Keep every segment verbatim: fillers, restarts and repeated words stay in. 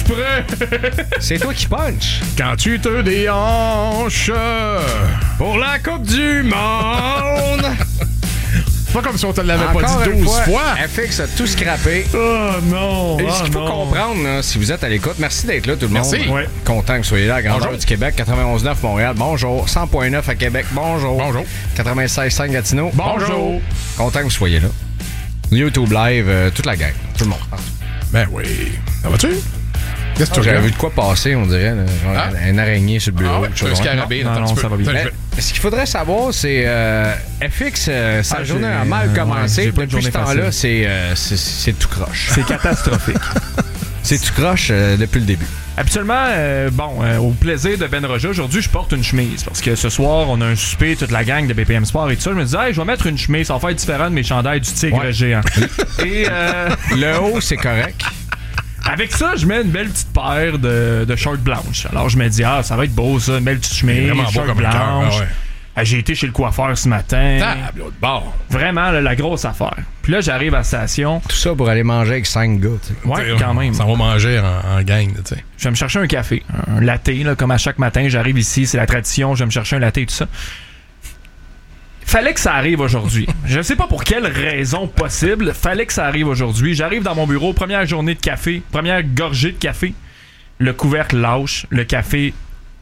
prêt? C'est toi qui punch. Quand tu te déhanches Pour la Coupe du Monde. C'est pas comme si on te l'avait Encore pas dit une douze fois. fois. F X a tout scrappé. Oh non! Et oh ce qu'il faut non. comprendre, là, si vous êtes à l'écoute, merci d'être là, tout le Merci. monde. Ouais. Content que vous soyez là à Grandeur Bonjour. du Québec, quatre-vingt-onze neuf Montréal, bonjour. cent point neuf à Québec, bonjour. Bonjour. quatre-vingt-seize cinq Gatineau, Bonjour. Content que vous soyez là. YouTube Live, euh, toute la gang, tout le monde. Ben oui. Ça va-tu? Qu'est-ce que tu J'avais regardes? vu de quoi passer, on dirait. Là, genre Ah. un araignée sur le bureau. Ah ouais, quelque c'est un chose. scarabée. Non, Attends, non, tu peux- ça va bien. Attends, je Mais, vais- ce qu'il faudrait savoir, c'est euh, F X, euh, sa Ah, journée j'ai- a mal ouais, commencé. j'ai pas de Depuis ce journée temps-là, facile. c'est, euh, c'est, c'est tout croche. C'est catastrophique. C'est tout croche euh, depuis le début. Habituellement, euh, bon, euh, au plaisir de Ben Roger, aujourd'hui, je porte une chemise parce que ce soir, on a un souper, toute la gang de B P M Sport et tout ça. Je me disais, hey, je vais mettre une chemise, ça va faire différent de mes chandails du tigre Ouais. géant. et euh, Le haut, c'est correct. avec ça, je mets une belle petite paire de, de shorts blanches. Alors, je me dis, ah, ça va être beau, ça, une belle petite chemise, Vraiment beau shorts comme un cœur, blanches. ah ouais. Ah, j'ai été chez le coiffeur ce matin. Table de bord. Vraiment, là, la grosse affaire. Puis là, j'arrive à la station. Tout ça pour aller manger avec cinq gars. tu sais. Ouais, T'sais, quand même. Ça va manger en, en gang, tu sais. Je vais me chercher un café, un latte, là, comme à chaque matin, j'arrive ici, c'est la tradition, je vais me chercher un latte et tout ça. Fallait que ça arrive aujourd'hui. Je sais pas pour quelle raison possible, fallait que ça arrive aujourd'hui. J'arrive dans mon bureau, première journée de café, première gorgée de café. Le couvercle lâche, le café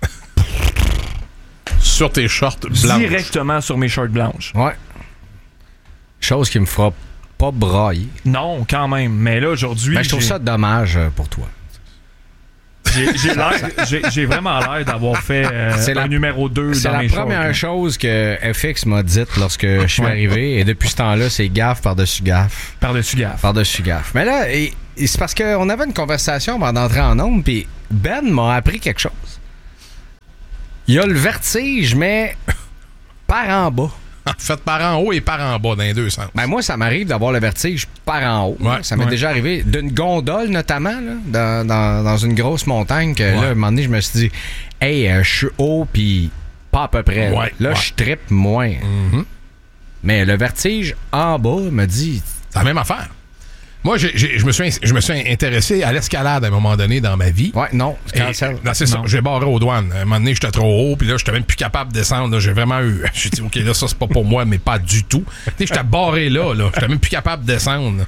Sur tes shorts blancs. directement sur mes shorts blanches. Ouais. Chose qui me fera pas brailler. Non, quand même. Mais là, aujourd'hui, Ben, je trouve j'ai- ça dommage euh, pour toi. j'ai, j'ai, l'air- j'ai, j'ai vraiment l'air d'avoir fait euh, C'est un la- numéro deux C'est dans la mes première shorts. chose que F X m'a dite lorsque je suis Ouais. arrivé. Et depuis ce temps-là, c'est gaffe par-dessus gaffe. Par-dessus gaffe. Par-dessus gaffe. Mais là, et- et c'est parce qu'on avait une conversation avant d'entrer en ondes, puis Ben m'a appris quelque chose. Il y a le vertige, mais par en bas. Fait par en haut et par en bas, dans les deux sens. Ben moi, ça m'arrive d'avoir le vertige par en haut. Ouais, ça m'est ouais. déjà arrivé d'une gondole, notamment, là, dans, dans, dans une grosse montagne, que Ouais. là, à un moment donné, je me suis dit, hey, euh, je suis haut, puis pas à peu près. là. Ouais, là, ouais. je trippe moins. Mhm. Mais le vertige en bas me dit, C'est la même affaire. Moi, j'ai- j'ai- je me suis je me suis intéressé à l'escalade à un moment donné dans ma vie. ouais, non, c'est Et- cancel. non, c'est ça. Non. J'ai barré aux douanes. À un moment donné, j'étais trop haut, puis là, j'étais même plus capable de descendre. là. J'ai vraiment eu. J'ai dit, OK, là, ça, c'est pas pour moi, mais pas du tout. Tu sais, j'étais barré là, là. J'étais même plus capable de descendre.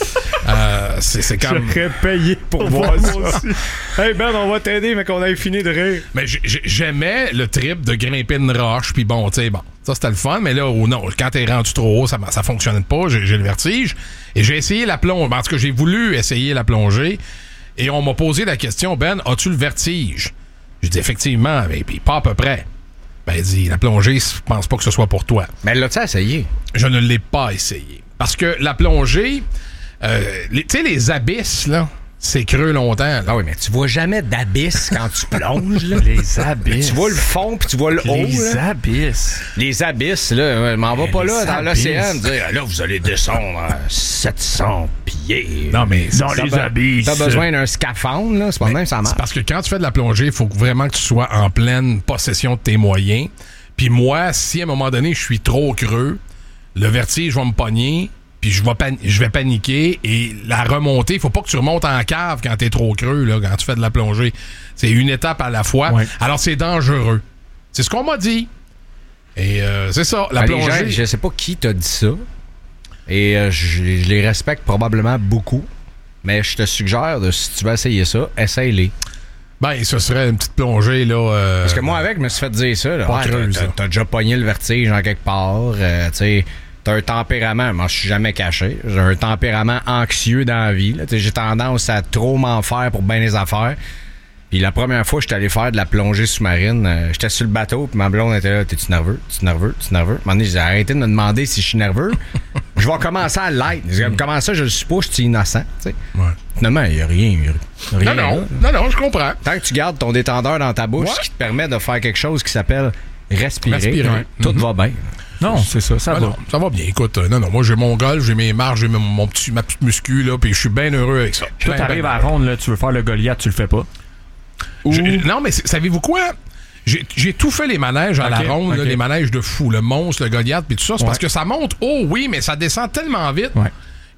Euh, c'est c'est comme. J'aurais payé pour voir ça. Hey Ben, on va t'aider, mais qu'on ait fini de rire. Mais j'ai- j'ai- j'aimais le trip de grimper une roche, puis bon, tu sais, bon, ça c'était le fun, mais là, oh non, quand t'es rendu trop haut, ça, ça fonctionnait pas, j'ai j'ai le vertige. Et j'ai essayé la plongée, en tout cas, j'ai voulu essayer la plongée, et on m'a posé la question, Ben, as-tu le vertige? J'ai dit, effectivement, et puis pas à peu près. Ben, il dit, la plongée, je pense pas que ce soit pour toi. Mais l'as-tu essayé? Je ne l'ai pas essayé. Parce que la plongée, euh, les- tu sais, les abysses, là, c'est creux longtemps. là. Ah oui, mais tu vois jamais d'abysse quand tu plonges, là. Les abysses. Tu vois le fond, puis tu vois le haut, Les là. abysses. Les abysses, là, je m'en va pas Les là dans abysses. l'océan me dire, là, vous allez descendre à sept cents pieds. Non, mais Dans T'as les be- abysses. T'as besoin d'un scaphandre, là, c'est pas de même, ça marche. C'est parce que quand tu fais de la plongée, il faut vraiment que tu sois en pleine possession de tes moyens. Puis moi, si à un moment donné, je suis trop creux, le vertige va me pogner, puis je vais, pan- je vais paniquer. Et la remontée, il faut pas que tu remontes en cave quand t'es trop creux, là, quand tu fais de la plongée. C'est une étape à la fois. Ouais. Alors, c'est dangereux. C'est ce qu'on m'a dit. Et euh, c'est ça, la Ben, les plongée... gens, je sais pas qui t'a dit ça. Et euh, je, je les respecte probablement beaucoup. Mais je te suggère, de, si tu veux essayer ça, essaye-les. Ben, ce serait une petite plongée, là... euh, Parce que moi, avec, je me suis fait dire ça. Là, Pas Ouais, t'as- creuse, t'as, là. t'as déjà pogné le vertige en quelque part. euh, tu sais, t'as un tempérament. Moi, je suis jamais caché. J'ai un tempérament anxieux dans la vie. là. Tu sais, j'ai tendance à trop m'en faire pour bien les affaires. Puis la première fois que j'étais allé faire de la plongée sous-marine, euh, j'étais sur le bateau, puis ma blonde était là. T'es-tu nerveux? T'es-tu nerveux? T'es-tu nerveux? À un moment donné, j'ai arrêté de me demander si je suis nerveux. Je vais commencer à l'être. Je vais Comment ça, je le suis pas, je suis innocent. tu sais. Ouais. Finalement, il n'y a rien. il y a rien Non, là. non, non, non, je comprends. Tant que tu gardes ton détendeur dans ta bouche, Ouais. ce qui te permet de faire quelque chose qui s'appelle respirer, Respirer. tout Mhm. va bien. Non, c'est ça, ça Ah va. non, ça va bien. Écoute, euh, non, non, moi, j'ai mon golf, j'ai mes marges, j'ai mon, mon petit, ma petite muscu, là, puis je suis bien heureux avec ça. Toi, Ben, t'arrives ben, à la ronde, là, tu veux faire le Goliath, tu le fais pas. Je- non, mais c'est- savez-vous quoi? J'ai j'ai tout fait les manèges à Ok, la ronde, là, ok. les manèges de fou, le monstre, le Goliath, puis tout ça. C'est Ouais. parce que ça monte, oh oui, mais ça descend tellement vite Ouais.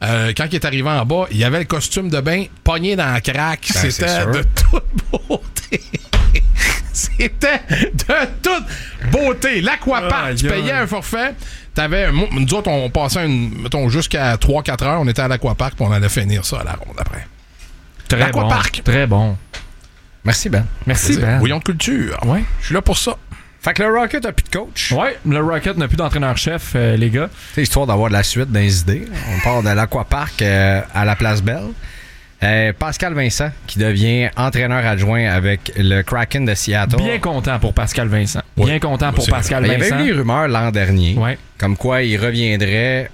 Euh, quand il est arrivé en bas, il y avait le costume de bain pogné dans la craque. Ben, C'était de toute beauté. C'était de toute beauté. L'Aquapark, Oh, tu yeah. payais un forfait. T'avais, nous autres, on passait une, mettons, jusqu'à trois quatre heures. On était à l'Aquapark puis on allait finir ça à la ronde après. Très bon. L'Aquapark. Très bon. Merci, Ben. Merci, Ben. Bouillon de culture. Ouais. Je suis là pour ça. Fait que le Rocket a plus de coach. Ouais, le Rocket n'a plus d'entraîneur-chef, euh, les gars. C'est histoire d'avoir de la suite dans les idées. On part de l'Aquapark euh, à la Place Belle. Euh, Pascal Vincent, qui devient entraîneur adjoint avec le Kraken de Seattle. Bien content pour Pascal Vincent. Ouais. Bien content pour C'est Pascal Il y Vincent. avait eu des rumeurs l'an dernier, Ouais. comme quoi il reviendrait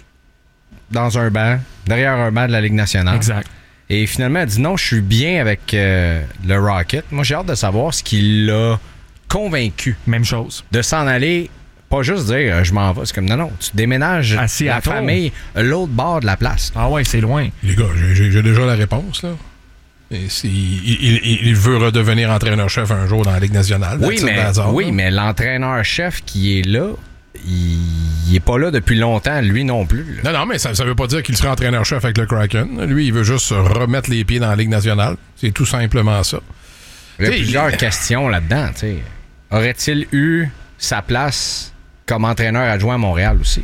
dans un banc, derrière un banc de la Ligue nationale. Exact. Et finalement, elle dit non, je suis bien avec euh, le Rocket. Moi, j'ai hâte de savoir ce qui l'a convaincu Même chose. de s'en aller. Pas juste dire euh, je m'en vais. C'est comme non, non, tu déménages À la Seattle. famille l'autre bord de la place. Ah ouais, c'est loin. Les gars, j'ai- j'ai j'ai déjà la réponse, là. Et si, il, il- il veut redevenir entraîneur-chef un jour dans la Ligue nationale. Oui, That's it, mais, that's all, oui là. mais l'entraîneur-chef qui est là, il, il est pas là depuis longtemps, lui non plus. là. Non, non, mais ça ne veut pas dire qu'il serait entraîneur-chef avec le Kraken. Lui, il veut juste se remettre les pieds dans la Ligue nationale. C'est tout simplement ça. Il y a T'sais, plusieurs il- questions là-dedans. t'sais. Aurait-il eu sa place comme entraîneur adjoint à Montréal aussi?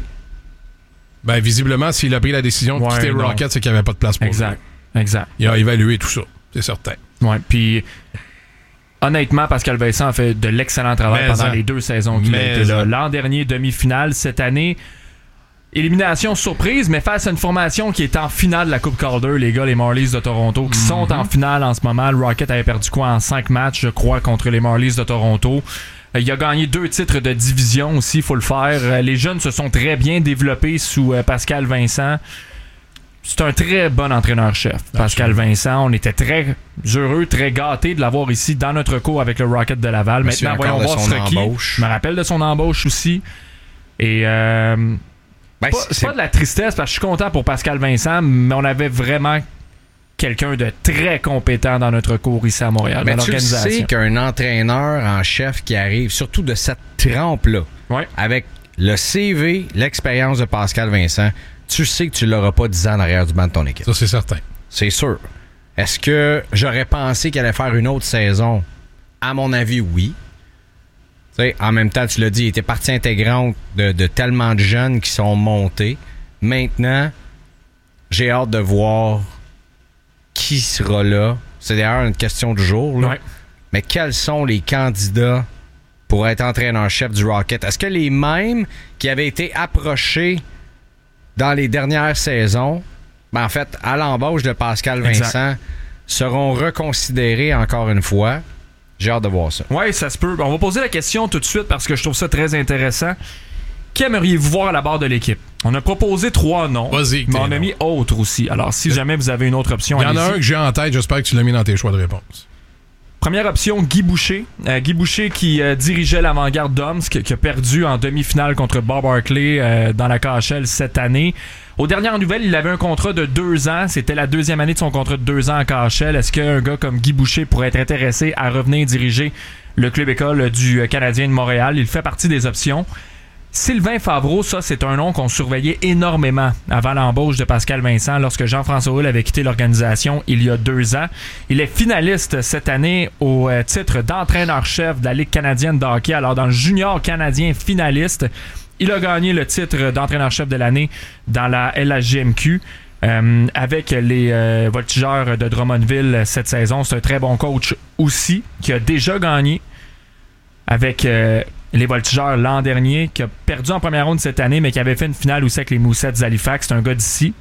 Ben, visiblement, s'il a pris la décision de Ouais, quitter le non. Rocket, c'est qu'il n'y avait pas de place pour Exact. Exact. lui. Il a évalué tout ça, c'est certain. Ouais, puis honnêtement, Pascal Vincent a fait de l'excellent travail Mais pendant en. les deux saisons qu'il a Mais été là. en. L'an dernier, demi-finale. Cette année, élimination surprise, mais face à une formation qui est en finale de la Coupe Calder, les gars, les Marlies de Toronto, qui sont en finale en ce moment. Le Rocket avait perdu quoi en cinq matchs, je crois, contre les Marlies de Toronto. Euh, Il a gagné deux titres de division aussi, il faut le faire. Euh, Les jeunes se sont très bien développés sous euh, Pascal Vincent. C'est un très bon entraîneur-chef, Pascal Vincent. On était très heureux, très gâtés de l'avoir ici dans notre cours avec le Rocket de Laval. Je me souviens Maintenant, voyons encore voir de ce son requis. embauche. Je me rappelle de son embauche aussi. Et euh, Ben, pas- c'est pas de la tristesse parce que je suis content pour Pascal Vincent, mais on avait vraiment quelqu'un de très compétent dans notre cours ici à Montréal, Mais dans tu le sais l'organisation. qu'un entraîneur en chef qui arrive, surtout de cette trempe-là, Ouais. avec le C V, l'expérience de Pascal Vincent, tu sais que tu l'auras pas dix ans en arrière du banc de ton équipe. Ça, c'est certain. C'est sûr. Est-ce que j'aurais pensé qu'elle allait faire une autre saison? À mon avis, oui. Tu sais, en même temps, tu l'as dit, il était partie intégrante de, de tellement de jeunes qui sont montés. Maintenant, j'ai hâte de voir qui sera là. C'est d'ailleurs une question du jour. Là. Ouais. Mais quels sont les candidats pour être entraîneur-chef du Rocket? Est-ce que les mêmes qui avaient été approchés dans les dernières saisons, ben en fait, à l'embauche de Pascal Vincent, Exact. seront reconsidérés encore une fois? J'ai hâte de voir ça. Ouais, ça se peut. On va poser la question tout de suite parce que je trouve ça très intéressant. Qui aimeriez-vous voir à la barre de l'équipe? On a proposé trois noms, Vas-y, mais on t'es a non. mis autre aussi. Alors, si jamais vous avez une autre option, Il y en a allez-y. un que j'ai en tête, j'espère que tu l'as mis dans tes choix de réponse. Première option, Guy Boucher. Euh, Guy Boucher qui euh, dirigeait l'avant-garde d'Omsk, qui a perdu en demi-finale contre Bob Barkley euh, dans la K H L cette année. Aux dernières nouvelles, il avait un contrat de deux ans. C'était la deuxième année de son contrat de deux ans en K H L. Est-ce qu'un gars comme Guy Boucher pourrait être intéressé à revenir diriger le club-école du Canadien de Montréal? Il fait partie des options. Sylvain Favreau, ça, c'est un nom qu'on surveillait énormément avant l'embauche de Pascal Vincent lorsque Jean-François Houle avait quitté l'organisation il y a deux ans. Il est finaliste cette année au euh, titre d'entraîneur-chef de la Ligue canadienne de hockey. Alors, dans le junior canadien finaliste, il a gagné le titre d'entraîneur-chef de l'année dans la L H J M Q. Euh, avec les euh, Voltigeurs de Drummondville cette saison. C'est un très bon coach aussi, qui a déjà gagné avec euh, les Voltigeurs l'an dernier, qui a perdu en première ronde cette année, mais qui avait fait une finale aussi avec les Moussets d'Halifax. C'est un gars d'ici.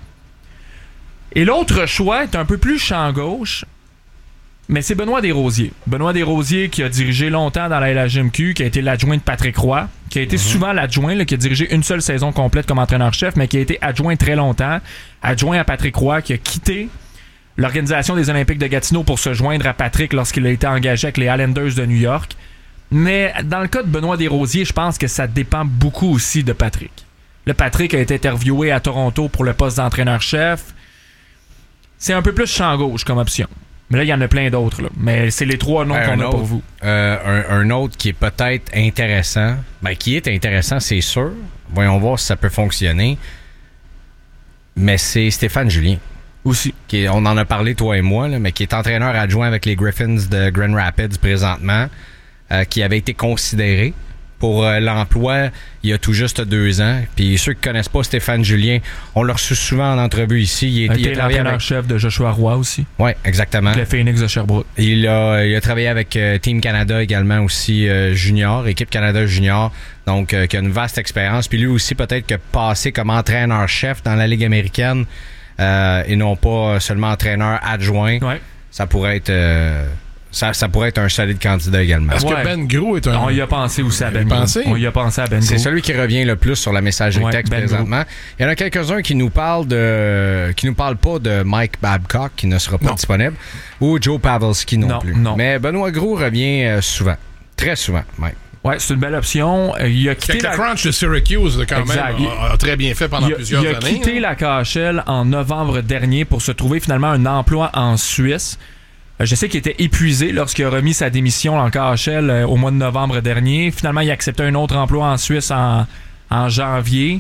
Et l'autre choix est un peu plus champ gauche, mais c'est Benoît Desrosiers. Benoît Desrosiers qui a dirigé longtemps dans la L H J M Q, qui a été l'adjoint de Patrick Roy, qui a été mm-hmm. souvent l'adjoint, là, qui a dirigé une seule saison complète comme entraîneur-chef, mais qui a été adjoint très longtemps, adjoint à Patrick Roy, qui a quitté l'organisation des Olympiques de Gatineau pour se joindre à Patrick lorsqu'il a été engagé avec les Islanders de New York. Mais dans le cas de Benoît Desrosiers, je pense que ça dépend beaucoup aussi de Patrick. Le Patrick a été interviewé à Toronto pour le poste d'entraîneur-chef. C'est un peu plus champ gauche comme option. Mais là, il y en a plein d'autres. Là. Mais c'est les trois noms Euh, qu'on un a autre, pour vous. Euh, un, un autre qui est peut-être intéressant. Ben, qui est intéressant, c'est sûr. Voyons voir si ça peut fonctionner. Mais c'est Stéphane Julien. Aussi. Qui est, on en a parlé, toi et moi, là, mais qui est entraîneur adjoint avec les Griffins de Grand Rapids présentement, euh, qui avait été considéré pour euh, l'emploi il y a tout juste deux ans. Puis ceux qui connaissent pas Stéphane Julien, on l'a reçu souvent en entrevue ici. Il, a il été l'entraîneur-chef avec... de Joshua Roy aussi. Oui, exactement. Le Phoenix de Sherbrooke. Il a, il a travaillé avec euh, Team Canada également aussi, euh, junior, équipe Canada junior, donc euh, qui a une vaste expérience. Puis lui aussi peut-être que passé comme entraîneur-chef dans la Ligue américaine euh, et non pas seulement entraîneur adjoint. Ouais. Ça pourrait être... Euh, Ça, ça pourrait être un solide candidat également. Est-ce ouais. que Ben Gros est un... On y a pensé aussi à Ben Gros. On y a pensé à Ben Gros. C'est celui qui revient le plus sur la messagerie ouais, texte Ben présentement. Gros. Il y en a quelques-uns qui nous parlent de, qui nous parlent pas de Mike Babcock, qui ne sera pas non. disponible, ou Joe Pavelski non, non plus. Non. Mais Benoît Gros revient euh, souvent. Très souvent, Mike. Ouais, c'est une belle option. Euh, il a quitté Avec la... le Crunch de Syracuse, quand exact. même, a, a très bien fait pendant il a, plusieurs il a années. Il a quitté hein. la K H L en novembre dernier pour se trouver finalement un emploi en Suisse. Je sais qu'il était épuisé lorsqu'il a remis sa démission en K H L euh, au mois de novembre dernier. Finalement, il a accepté un autre emploi en Suisse en, en janvier.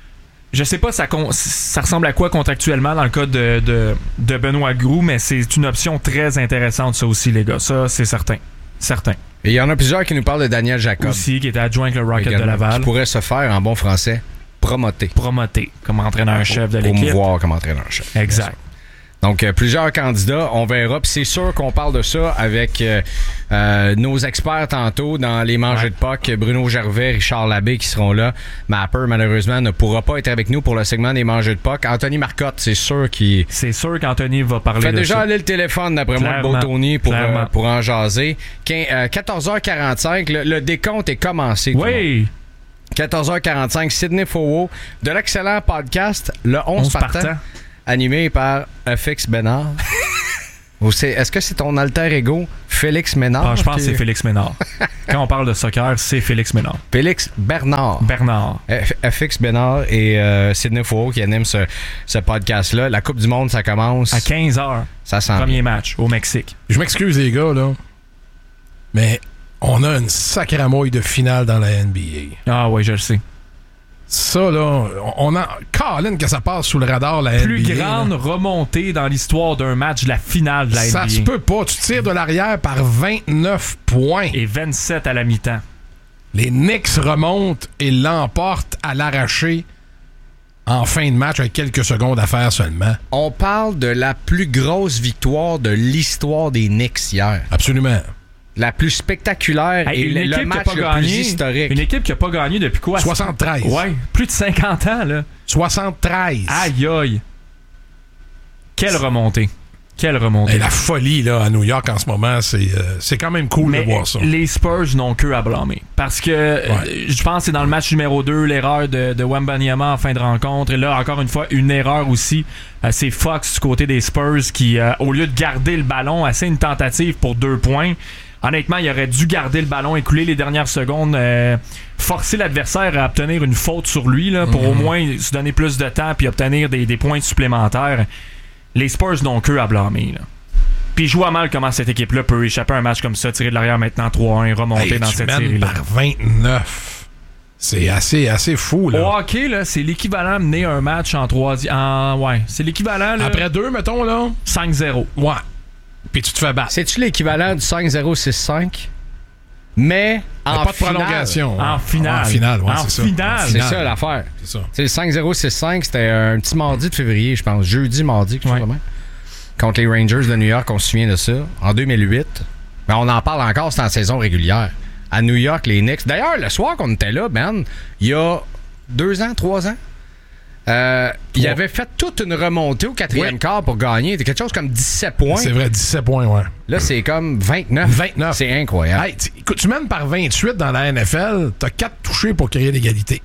Je sais pas ça, ça ressemble à quoi contractuellement dans le cas de, de, de Benoît Gros, mais c'est une option très intéressante, ça aussi, les gars. Ça, c'est certain. Certain. Et il y en a plusieurs qui nous parlent de Daniel Jacob. Aussi, qui était adjoint avec le Rocket également, de Laval. Qui pourrait se faire, en bon français, promoter. Promoter comme entraîneur-chef de l'équipe. Promouvoir comme entraîneur-chef. Exact. Donc, euh, plusieurs candidats, on verra. Puis c'est sûr qu'on parle de ça avec euh, euh, nos experts tantôt dans les mangers ouais. de puck. Bruno Gervais, Richard Labbé qui seront là. Mapper, malheureusement, ne pourra pas être avec nous pour le segment des mangers de puck. Anthony Marcotte, c'est sûr qu'il... C'est sûr qu'Anthony va parler fait de déjà ça. aller le téléphone, d'après moi, de Beau-Tony pour, euh, pour en jaser. quatorze heures quarante-cinq, le, le décompte est commencé. Oui! quatorze heures quarante-cinq, Sidney Fowell, de l'excellent podcast, le onze partant. partant. Animé par F X Bénard. Est-ce que c'est ton alter ego, Félix Ménard? Ah, je pense qui... que c'est Félix Ménard. Quand on parle de soccer, c'est Félix Ménard. Félix Bernard. Bernard. F X Bénard et euh, Sidney Faux qui animent ce, ce podcast-là. La Coupe du Monde, ça commence... à quinze heures. Ça sent Premier bien. match au Mexique. Je m'excuse, les gars, là. Mais on a une sacramouille de finale dans la N B A. Ah oui, je le sais. Ça, là, on a... Colin, que ça passe sous le radar, la Plus N B A. Plus grande là. remontée dans l'histoire d'un match de la finale de la ça N B A. Ça se peut pas. Tu tires de l'arrière par vingt-neuf points. Et vingt-sept à la mi-temps. Les Knicks remontent et l'emportent à l'arraché en fin de match avec quelques secondes à faire seulement. On parle de la plus grosse victoire de l'histoire des Knicks hier. Absolument. La plus spectaculaire hey, et le, le match le gagné, plus historique. Une équipe qui n'a pas gagné depuis quoi? soixante-treize. Ouais, plus de cinquante ans, là. soixante-treize. Aïe, aïe. Quelle remontée. Quelle remontée. Et la folie là, à New York en ce moment, c'est, euh, c'est quand même cool Mais de voir ça. Les Spurs n'ont qu'eux à blâmer. Parce que ouais. euh, je pense que c'est dans le match numéro deux, l'erreur de, de Wembanyama en fin de rencontre. Et là, encore une fois, une erreur aussi. Euh, c'est Fox du côté des Spurs qui, euh, au lieu de garder le ballon, a fait une tentative pour deux points. Honnêtement, il aurait dû garder le ballon, écouler les dernières secondes, euh, forcer l'adversaire à obtenir une faute sur lui là, pour mm-hmm. au moins se donner plus de temps puis obtenir des, des points supplémentaires. Les Spurs n'ont qu'eux à blâmer. Là. Puis je vois mal comment cette équipe-là peut échapper à un match comme ça, tirer de l'arrière maintenant trois un, remonter hey, dans cette série-là. Par vingt-neuf. C'est assez, assez fou. Là. Au hockey, là, c'est l'équivalent de mener un match en troisième. En... Ouais, c'est l'équivalent. Là, après deux, mettons, là. cinq zéro. Ouais. Puis tu te fais battre. C'est-tu l'équivalent du cinq zéro six cinq? Mais en pas de finale. prolongation. En finale. En finale, ouais, en c'est finale. ça. C'est ça l'affaire. C'est ça. T'sais, le cinq zéro six cinq, c'était un petit mardi de février, je pense. Jeudi, mardi, quelque chose comme ça. Contre les Rangers de New York, on se souvient de ça. En deux mille huit. Mais on en parle encore, c'est en saison régulière. À New York, les Knicks. D'ailleurs, le soir qu'on était là, Ben, il y a deux ans, trois ans, euh, il avait fait toute une remontée au quatrième oui. quart pour gagner. C'était quelque chose comme dix-sept points. C'est vrai, dix-sept points, ouais. Là, c'est comme vingt-neuf. vingt-neuf. C'est incroyable. Hey, écoute, tu mènes par vingt-huit dans la N F L, t'as quatre touchés pour créer l'égalité.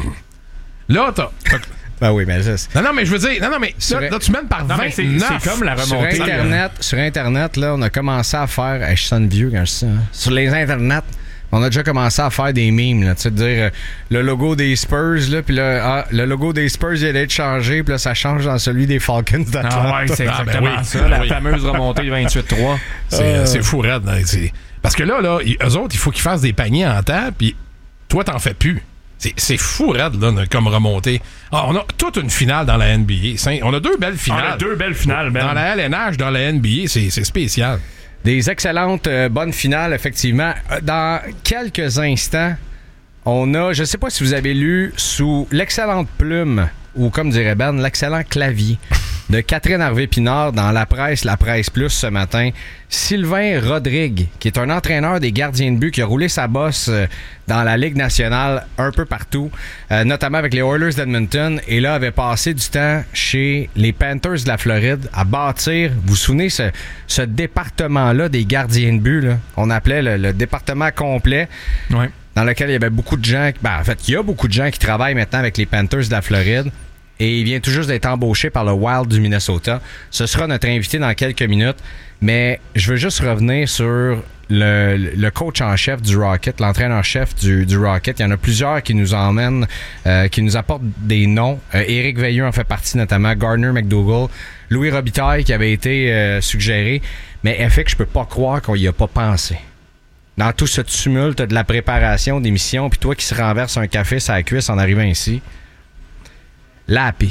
Là, t'as... t'as... Ben oui, mais ça, c'est... Non, non, mais je veux dire, non, non, mais sur... là, là, tu mènes par non, vingt-neuf. C'est, c'est comme la remontée. Sur Internet, sur Internet, là, on a commencé à faire... Hey, je sonne vieux quand je dis ça. Hein? Sur les Internets, on a déjà commencé à faire des memes, là, tu sais, de dire euh, le logo des Spurs, là, puis là, ah, le logo des Spurs, il allait être changé, puis là, ça change dans celui des Falcons d'Atlanta. Ah ouais, c'est exactement ah, ben oui. ça, la oui. fameuse remontée vingt-huit trois. C'est, euh... c'est fou, raide. Parce que là, là, eux autres, il faut qu'ils fassent des paniers en temps, puis toi, t'en fais plus. C'est, c'est fou, raide, là, comme remontée. Ah, on a toute une finale dans la N B A. On a deux belles finales. On a deux belles finales, Ben. Dans la L N H, dans la N B A, c'est, c'est spécial. Des excellentes euh, bonnes finales, effectivement. Dans quelques instants, on a, je ne sais pas si vous avez lu, sous l'excellente plume, ou comme dirait Ben, l'excellent clavier de Catherine Harvey-Pinard dans la presse, la presse plus ce matin, Sylvain Rodrigue, qui est un entraîneur des gardiens de but, qui a roulé sa bosse euh, dans la Ligue nationale un peu partout, euh, notamment avec les Oilers d'Edmonton, et là avait passé du temps chez les Panthers de la Floride à bâtir, vous vous souvenez, ce, ce département-là des gardiens de but, là, on appelait le, le département complet, Ouais. dans lequel il y avait beaucoup de gens, ben, en fait, il y a beaucoup de gens qui travaillent maintenant avec les Panthers de la Floride. Et il vient tout juste d'être embauché par le Wild du Minnesota. Ce sera notre invité dans quelques minutes. Mais je veux juste revenir sur le, le coach en chef du Rocket, l'entraîneur-chef du, du Rocket. Il y en a plusieurs qui nous emmènent, euh, qui nous apportent des noms. Euh, Éric Veilleux en fait partie notamment, Gardner McDougall, Louis Robitaille qui avait été euh, suggéré. Mais F X, je peux pas croire qu'on y a pas pensé. Dans tout ce tumulte de la préparation d'émissions, puis toi qui se renverse un café sur la cuisse en arrivant ici... Lappy.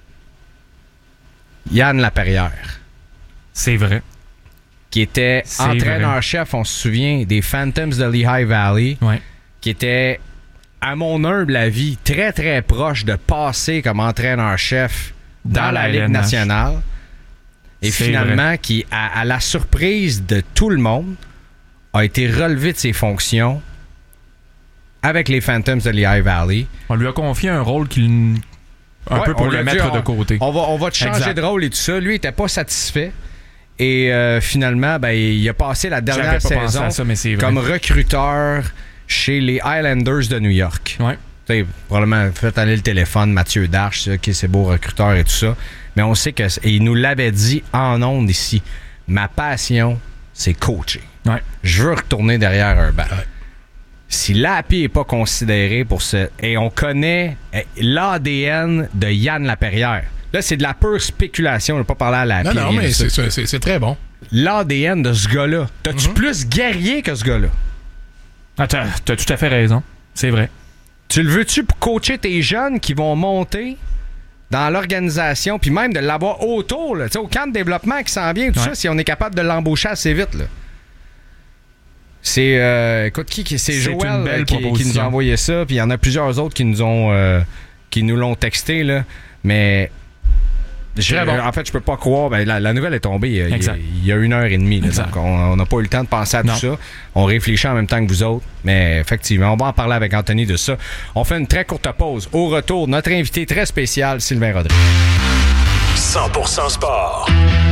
Yann Laperrière. C'est vrai. Qui était C'est entraîneur-chef, on se souvient, des Phantoms de Lehigh Valley. Ouais. Qui était, à mon humble avis, très très proche de passer comme entraîneur-chef dans, dans la, la Ligue nationale. Et C'est finalement, vrai. qui, à, à la surprise de tout le monde, a été relevé de ses fonctions avec les Phantoms de Lehigh Valley. On lui a confié un rôle qu'il... Un ouais, peu pour le le mettre dit, on, de côté. On va, on va te changer exact. de rôle et tout ça. Lui, il était pas satisfait. Et euh, finalement, ben, il a passé la dernière saison ça, mais c'est vrai. comme recruteur chez les Highlanders de New York. Ouais. Tu sais, probablement fait aller le téléphone, Mathieu Darche, OK, c'est beau recruteur et tout ça. Mais on sait que, et il nous l'avait dit en ondes ici, ma passion, c'est coacher. Ouais. Je veux retourner derrière un banc. Ouais. Si Lappy n'est pas considéré pour ce... Et on connaît l'A D N de Yann Laperrière. Là, c'est de la pure spéculation. On n'a pas parlé à Lappy. Non, non, mais c'est, c'est, c'est très bon. L'A D N de ce gars-là. T'as-tu mm-hmm. plus guerrier que ce gars-là? Ah, t'as, t'as tout à fait raison. C'est vrai. Tu le veux-tu pour coacher tes jeunes qui vont monter dans l'organisation, puis même de l'avoir autour, là, au camp de développement qui s'en vient, tout ouais. ça, si on est capable de l'embaucher assez vite, là. C'est, euh, écoute, qui, qui c'est, c'est Joël euh, qui, qui nous a envoyé ça, puis il y en a plusieurs autres qui nous ont, euh, qui nous l'ont texté, là, mais je, bon. en fait, je peux pas croire, ben, la, la nouvelle est tombée il y a, il y a une heure et demie, là, donc on n'a pas eu le temps de penser à non. tout ça, on réfléchit en même temps que vous autres, mais effectivement, on va en parler avec Anthony de ça. On fait une très courte pause. Au retour, notre invité très spécial, Sylvain Rodrigue. cent pour cent sport.